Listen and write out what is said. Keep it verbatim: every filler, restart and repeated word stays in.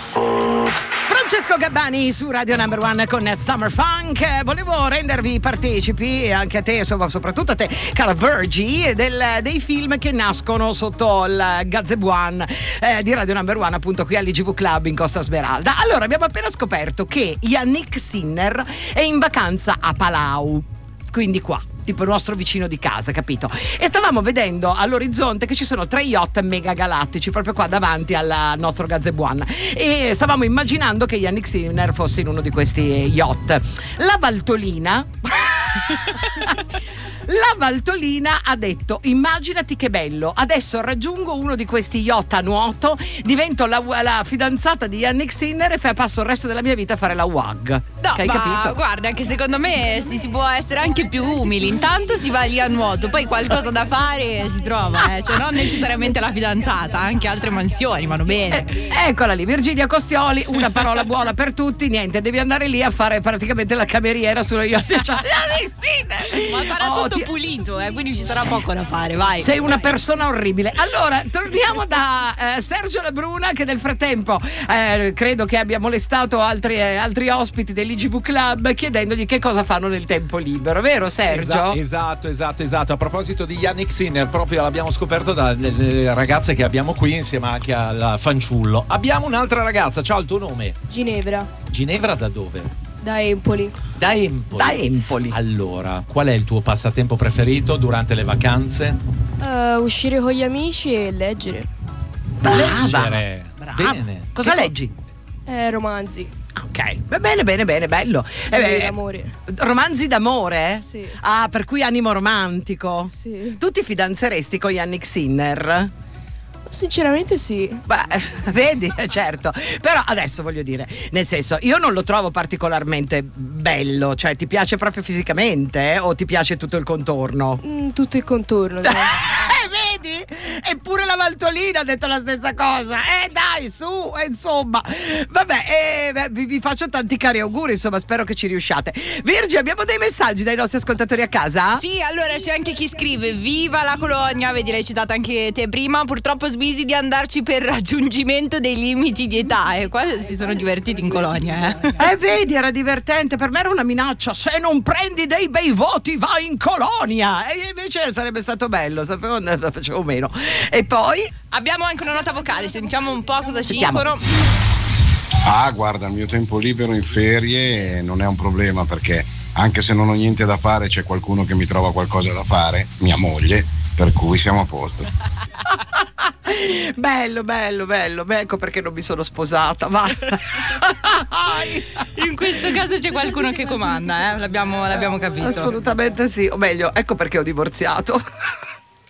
Francesco Gabbani su Radio Number One con Summer Funk. Volevo rendervi partecipi, e anche a te, soprattutto a te, cara Virgie, del, dei film che nascono sotto il gazebo eh, di Radio Number One, appunto qui all'I G V Club in Costa Smeralda. Allora, abbiamo appena scoperto che Yannick Sinner è in vacanza a Palau, quindi qua, tipo il nostro vicino di casa, capito? E stavamo vedendo all'orizzonte che ci sono tre yacht mega galattici proprio qua davanti al nostro gazebo, e stavamo immaginando che Yannick Sinner fosse in uno di questi yacht. La Valtolina La Valtolina ha detto: immaginati che bello, adesso raggiungo uno di questi yacht a nuoto, divento la, la fidanzata di Yannick Sinner e passo il resto della mia vita a fare la W A G. No, hai ma capito? guarda che secondo me si, si può essere anche più umili. Intanto si va lì a nuoto, poi qualcosa da fare si trova, eh. Cioè non necessariamente la fidanzata, anche altre mansioni vanno bene. Eh, eccola lì, Virginia Costioli, una parola buona per tutti. Niente, devi andare lì a fare praticamente la cameriera sullo yacht. Ma sarà oh, tutto ti... pulito, eh, quindi ci sarà poco da fare, vai. Sei una persona orribile. Allora, torniamo da eh, Sergio Labruna, che nel frattempo eh, credo che abbia molestato altri, eh, altri ospiti dell'I G V Club chiedendogli che cosa fanno nel tempo libero, vero Sergio? Esatto, esatto, esatto. A proposito di Yannick Sinner, proprio l'abbiamo scoperto dalle ragazze che abbiamo qui insieme anche al fanciullo. Abbiamo un'altra ragazza, ciao, il tuo nome? Ginevra. Ginevra da dove? Da Empoli. Da Empoli. Da Empoli. Allora, qual è il tuo passatempo preferito durante le vacanze? Uh, uscire con gli amici e leggere. Leggere. Brava. Bene. Cosa leggi? Eh, romanzi. Ok, va bene, bene, bene, bello. Eh, beh, d'amore. Romanzi d'amore? Sì. Ah, per cui animo romantico. Sì. Tu ti fidanzeresti con Yannick Sinner? Sinceramente sì. Beh, vedi, certo. Però adesso voglio dire, nel senso, io non lo trovo particolarmente bello. Cioè, ti piace proprio fisicamente, eh? O ti piace tutto il contorno? Mm, tutto il contorno. Eh, vedi? Eppure la Valtolina ha detto la stessa cosa. Eh dai, su, eh, insomma. Vabbè, eh, beh, vi, vi faccio tanti cari auguri, insomma, spero che ci riusciate. Virgi, abbiamo dei messaggi dai nostri ascoltatori a casa? Sì, allora c'è anche chi scrive: viva la colonia, vedi, l'hai citata anche te prima, purtroppo smisi di andarci per raggiungimento dei limiti di età, e qua si sono divertiti in colonia, eh. Eh vedi, era divertente, per me era una minaccia: se non prendi dei bei voti vai in colonia. E invece sarebbe stato bello, sapevo, ne facevo meno. E poi abbiamo anche una nota vocale, sentiamo un po' cosa ci Sentiamo. dicono. Ah, guarda, il mio tempo libero in ferie non è un problema, perché anche se non ho niente da fare c'è qualcuno che mi trova qualcosa da fare, mia moglie, per cui siamo a posto. bello, bello, bello. Beh, ecco perché non mi sono sposata, va. In questo caso c'è qualcuno che comanda, eh? L'abbiamo, l'abbiamo capito. Assolutamente sì, o meglio, ecco perché ho divorziato.